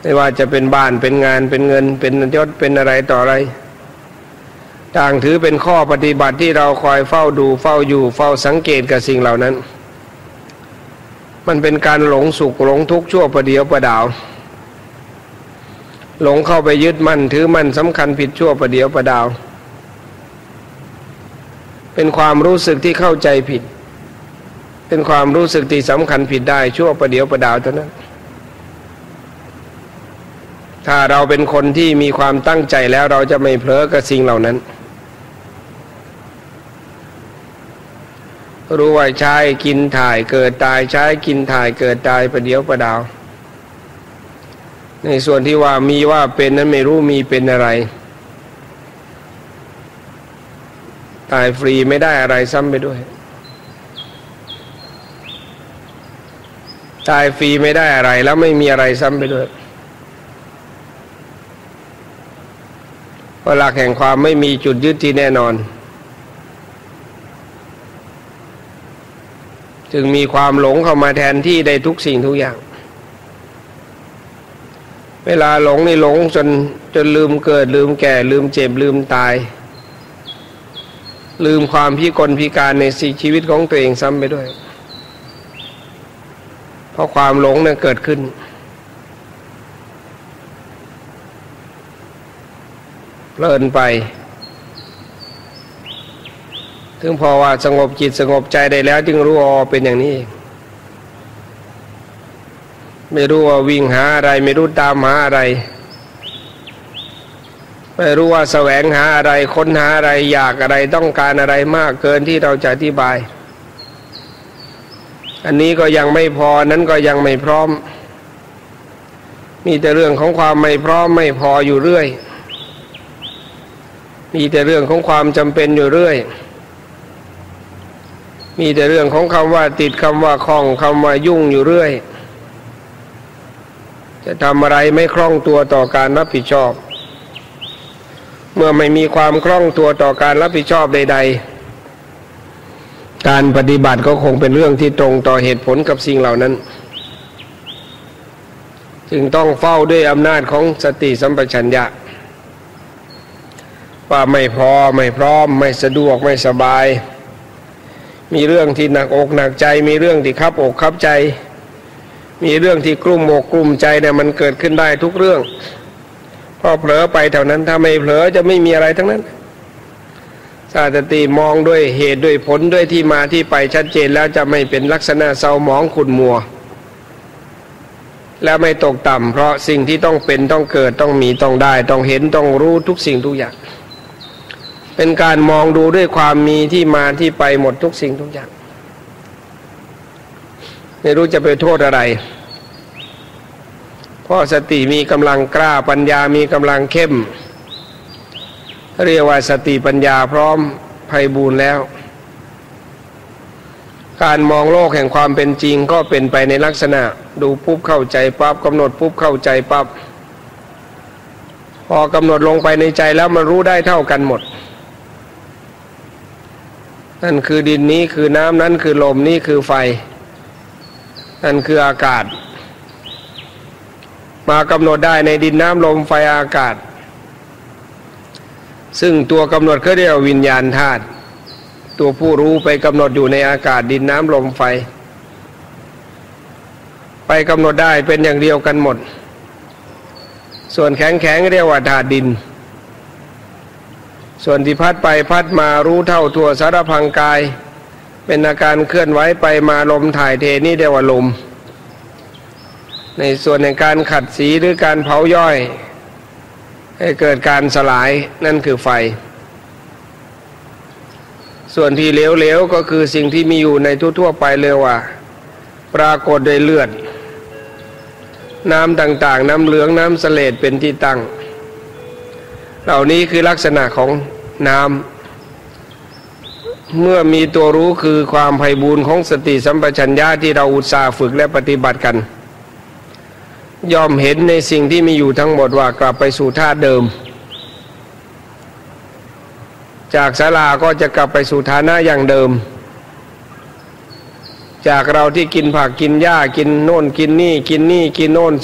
ไม่ว่าจะเป็นบ้านเป็นงานเป็นเงินเป็นยศเป็นอะไรต่ออะไรต่างถือเป็นข้อปฏิบัติที่เราคอยเฝ้าดูเฝ้าอยู่เฝ้าสังเกตกับสิ่งเหล่านั้นมันเป็นการหลงสุขหลงทุกข์ชั่วประเดียวประดาวหลงเข้าไปยึดมั่นถือมั่นสำคัญผิดชั่วประเดียวประดาวเป็นความรู้สึกที่เข้าใจผิดเป็นความรู้สึกที่สำคัญผิดได้ชั่วประเดียวประดาวเท่านั้นถ้าเราเป็นคนที่มีความตั้งใจแล้วเราจะไม่เผลอกับสิ่งเหล่านั้นรู้ว่าใช้กินถ่ายเกิดตายใช้กินถ่ายเกิดตายประเดียวประดาวในส่วนที่ว่ามีว่าเป็นนั้นไม่รู้มีเป็นอะไรตายฟรีไม่ได้อะไรซ้ำไปด้วยตายฟรีไม่ได้อะไรแล้วไม่มีอะไรซ้ำไปด้วยเพราะหลักแห่งความไม่มีจุดยึดที่แน่นอนจึงมีความหลงเข้ามาแทนที่ได้ทุกสิ่งทุกอย่างเวลาหลงนี่หลงจนลืมเกิดลืมแก่ลืมเจ็บลืมตายลืมความพิกลพิการในชีวิตของตัวเองซ้ำไปด้วยเพราะความหลงนั้นเกิดขึ้นเพลินไปถึงพอว่าสงบจิตสงบใจได้แล้วจึงรู้เป็นอย่างนี้เองไม่รู้ว่าวิ่งหาอะไรไม่รู้ตามหาอะไรไม่รู้ว่าแสวงหาอะไรค้นหาอะไรอยากอะไรต้องการอะไรมากเกินที่เราจะอธิบายอันนี้ก็ยังไม่พอนั้นก็ยังไม่พร้อมมีแต่เรื่องของความไม่พร้อมไม่พออยู่เรื่อยมีแต่เรื่องของความจำเป็นอยู่เรื่อยมีแต่เรื่องของคำว่าติดคำว่าคล้องคำว่ายุ่งอยู่เรื่อยจะทำอะไรไม่คล่องตัวต่อการรับผิดชอบเมื่อไม่มีความคล่องตัวต่อการรับผิดชอบใดๆการปฏิบัติก็คงเป็นเรื่องที่ตรงต่อเหตุผลกับสิ่งเหล่านั้นจึงต้องเฝ้าด้วยอำนาจของสติสัมปชัญญะว่าไม่พอไม่พร้อมไม่สะดวกไม่สบายมีเรื่องที่หนักอกหนักใจมีเรื่องที่คับอกคับใจมีเรื่องที่กลุ้มอกกลุ้มใจเนี่ยมันเกิดขึ้นได้ทุกเรื่องพอเผลอไปเท่านั้นถ้าไม่เผลอจะไม่มีอะไรทั้งนั้นสติมองด้วยเหตุด้วยผลด้วยที่มาที่ไปชัดเจนแล้วจะไม่เป็นลักษณะเศร้าหมองขุ่นมัวและไม่ตกต่ำเพราะสิ่งที่ต้องเป็นต้องเกิดต้องมีต้องได้ต้องเห็นต้องรู้ทุกสิ่งทุกอย่างเป็นการมองดูด้วยความมีที่มาที่ไปหมดทุกสิ่งทุกอย่างไม่รู้จะไปโทษอะไรเพราะสติมีกำลังกล้าปัญญามีกำลังเข้มเรียกว่าสติปัญญาพร้อมไพบูลย์แล้วการมองโลกแห่งความเป็นจริงก็เป็นไปในลักษณะดูปุ๊บเข้าใจปั๊บกำหนดปุ๊บเข้าใจปั๊บพอกำหนดลงไปในใจแล้วมันรู้ได้เท่ากันหมดนั่นคือดินนี้คือน้ำนั้นคือลมนี้คือไฟนั่นคืออากาศมากำหนดได้ในดินน้ำลมไฟอากาศซึ่งตัวกำหนดก็เรียกว่าวิญญาณธาตุตัวผู้รู้ไปกำหนดอยู่ในอากาศดินน้ำลมไฟไปกำหนดได้เป็นอย่างเดียวกันหมดส่วนแข็งเรียกว่าธาตุดินส่วนที่พัดไปพัดมารู้เท่าทั่วสารพังกายเป็นอาการเคลื่อนไหวไปมาลมถ่ายเทนี่เรียกว่าลมในส่วนในการขัดสีหรือการเผาย่อยให้เกิดการสลายนั่นคือไฟส่วนที่เหลวๆก็คือสิ่งที่มีอยู่ในทั่วๆไปเลยว่าปรากฏโดยเลือดน้ำต่างๆน้ำเหลืองน้ำเสลดเป็นที่ตั้งเหล่านี้คือลักษณะของน้ำเมื่อมีตัวรู้คือความไพบูลย์ของสติสัมปชัญญะที่เราอุตส่าห์ฝึกและปฏิบัติกันย่อมเห็นในสิ่งที่มีอยู่ทั้งหมดว่ากลับไปสู่ธาตุเดิมจากศาลาก็จะกลับไปสู่ฐานะอย่างเดิมจากเราที่กินผักกินหญ้ากินโน่นกินนี่กินโน่น